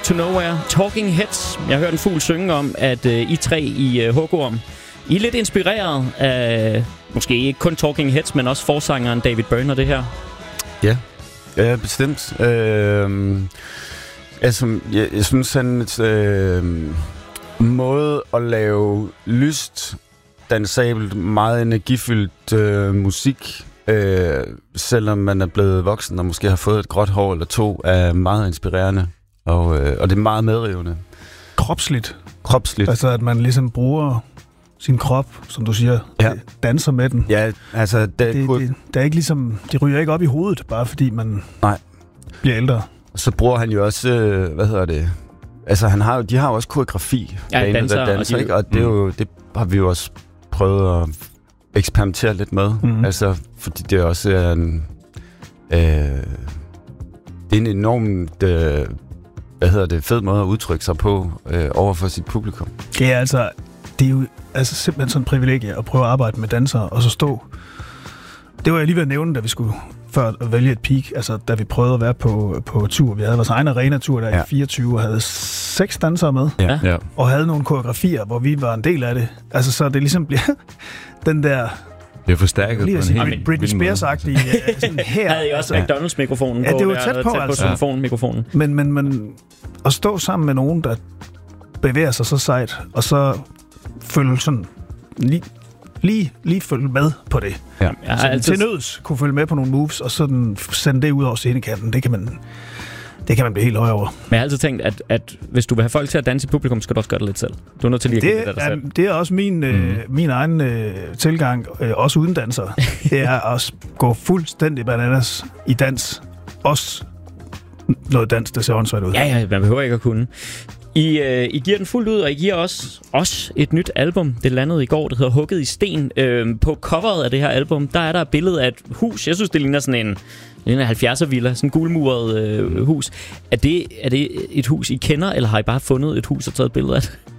to Nowhere, Talking Heads. Jeg har hørt en fugl synge om, at I tre i Hugorm, I er lidt inspireret af, måske ikke kun Talking Heads, men også forsangeren David Byrne og det her. Ja, bestemt. Jeg synes, hans måde at lave lyst, dansabelt, meget energifyldt musik, selvom man er blevet voksen og måske har fået et gråt hår eller to, er meget inspirerende, og det er meget medrivende. Kropsligt. Altså, at man ligesom bruger sin krop, som du siger, danser med den. Ja, altså... Det er ikke ligesom... Det ryger ikke op i hovedet, bare fordi man bliver ældre. Så bruger han jo også... Altså, de har jo også koreografi. Ja, danser, ikke? Og det, er jo, det har vi jo også prøvet at eksperimentere lidt med. Mm-hmm. Altså, fordi det også er en... det er en enormt... fed måde at udtrykke sig på over for sit publikum. Det er jo simpelthen sådan et privilegie at prøve at arbejde med dansere, og så stå... Det var jeg lige ved at nævne, da vi skulle før at vælge et peak, altså da vi prøvede at være på tur. Vi havde vores egen arena-tur der i 24, og havde 6 dansere med, og havde nogle koreografier, hvor vi var en del af det. Altså, så det ligesom bliver den der... Det er forstærket på en helt Britney Spears-agtig sådan her. Havde I også McDonald's-mikrofonen på? Ja, det var tæt på, altså. Telefonmikrofonen. Men at stå sammen med nogen, der bevæger sig så sejt, og så følge sådan lige følge med på det. Ja. Til nøds kunne følge med på nogle moves, og sådan sende det ud over scenekanten. Det kan man blive helt høj over. Men jeg har altid tænkt, at hvis du vil have folk til at danse i publikum, skal du også gøre det lidt selv. Du er nødt til lige at det selv. Det er også min egen tilgang, også uden dansere. Det er at gå fuldstændig bananas i dans. Også noget dans, der ser åndssvagt ud. Ja, man behøver ikke at kunne. I giver den fuldt ud, og I giver også et nyt album. Det landede i går, det hedder Hugget i Sten. På coveret af det her album, der er der et billede af et hus. Jeg synes, det ligner sådan en 70'er-villa, sådan en gulmuret hus. Er det et hus, I kender, eller har I bare fundet et hus og taget et billede af det?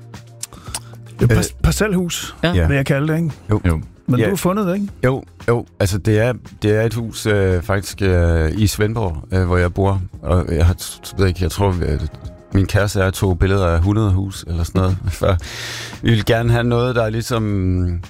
Parcelhus, vil jeg kalde det, ikke? Jo. Men du har fundet det, ikke? Jo. Altså, det er et hus faktisk i Svendborg, hvor jeg bor. Og jeg tror... Min kæreste er tog billeder af 100 hus eller sådan noget. For vi vil gerne have noget, der ligesom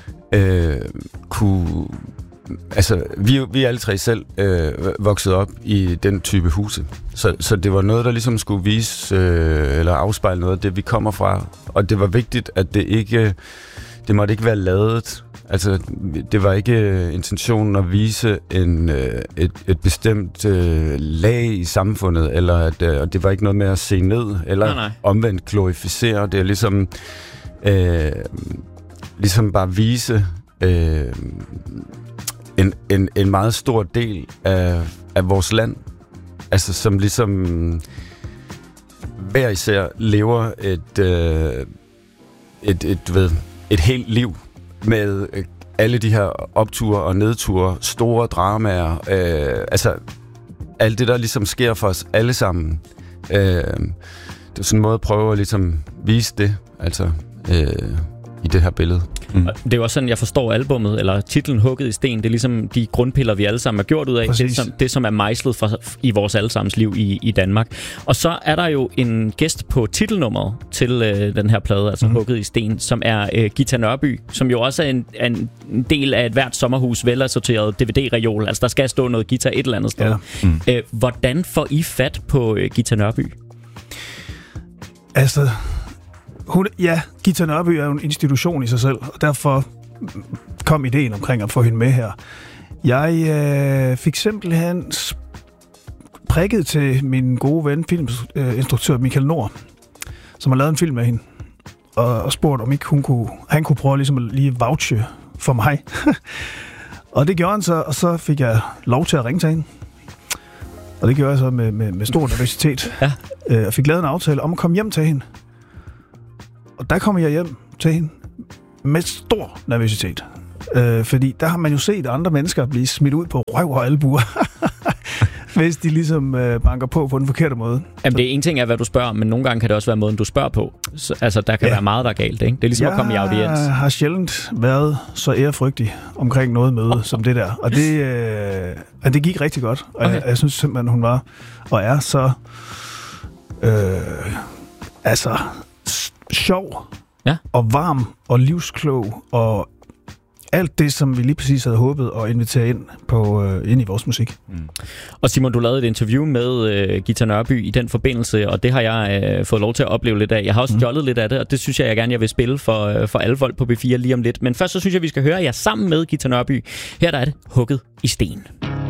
kunne... Altså, vi er alle tre selv vokset op i den type huse. Så det var noget, der ligesom skulle vise eller afspejle noget af det, vi kommer fra. Og det var vigtigt, at det måtte ikke være ladet. Altså, det var ikke intentionen at vise et bestemt lag i samfundet, eller og det var ikke noget med at se ned, eller omvendt glorificere. Det er ligesom bare vise en meget stor del af vores land, altså som ligesom hver især lever et helt liv med alle de her opture og nedture, store dramaer, altså alt det, der ligesom sker for os alle sammen. Det er sådan en måde at prøve at ligesom vise det, altså i det her billede. Mm. Det er jo også sådan, jeg forstår albummet, eller titlen Hugget i Sten. Det er ligesom de grundpiller, vi alle sammen har gjort ud af. Det, som er mejslet i vores allesammens liv i Danmark. Og så er der jo en gæst på titelnummeret til den her plade, altså Hugget i Sten, som er Ghita Nørby, som jo også er en del af et hvert sommerhus velassorteret DVD-reol. Altså, der skal stå noget guitar et eller andet sted. Ja. Hvordan får I fat på Ghita Nørby? Altså... Ghita Nørby er jo en institution i sig selv, og derfor kom ideen omkring at få hende med her. Jeg fik simpelthen prikket til min gode ven, filminstruktør Michael Nord, som har lavet en film med hende, og spurgt, om ikke han kunne prøve ligesom at lige vouche for mig. Og det gjorde han så, og så fik jeg lov til at ringe til hende. Og det gjorde jeg så med stor nervøsitet. Ja. Og fik lavet en aftale om at komme hjem til hende. Og der kommer jeg hjem til hende med stor nervøsitet. Fordi der har man jo set andre mennesker blive smidt ud på røv og albuer, hvis de ligesom banker på den forkerte måde. Jamen, det er en ting af, hvad du spørger, men nogle gange kan det også være måden, du spørger på. Så, altså, der kan være meget, der er galt, ikke? Det er ligesom at komme i audiens. Jeg har sjældent været så ærefrygtig omkring noget møde som det der. Og det gik rigtig godt. Og jeg synes simpelthen, hun var og er så sjov og varm og livsklog og alt det, som vi lige præcis havde håbet at invitere ind i vores musik. Og Simon, du lavede et interview med Ghita Nørby i den forbindelse, og det har jeg fået lov til at opleve lidt af. Jeg har også stjålet lidt af det, og det synes jeg gerne, jeg vil spille for alle folk på B4 lige om lidt. Men først så synes jeg, vi skal høre jer sammen med Ghita Nørby. Her der er det Hugget i sten.